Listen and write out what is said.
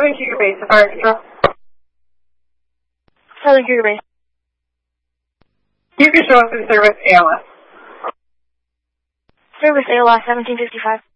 Southern Cougar Base, the fire control. Southern Cougar Base. You can show us in service ALS. Service ALS 1755.